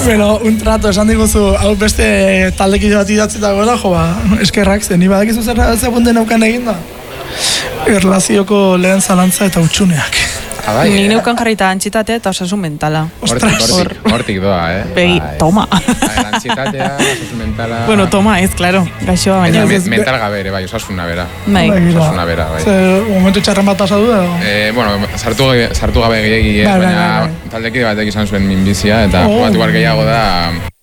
Bueno, un trato, esan diguzu, hau beste taldekide bat idatzita gora, jo, eskerrak zen, ni badakizu zer segunde neukan eginda? Erlazioko lehen zalantza eta utxuneak. Ni neukan jarrita antxitatea eta osasun mentala. Hortik doa, Begi, toma. Antxitatea, osasun mentala... Bueno, toma, ez, claro, gaixoa baina. Mental gabe ere, bai, osasuna bera. Osasuna bera, bai. Momentu txarren bat pasatu da? Bueno, sartu gabe gehiagi, baina taldekide batek izan zuen minbizia, eta bat igual gehiago da...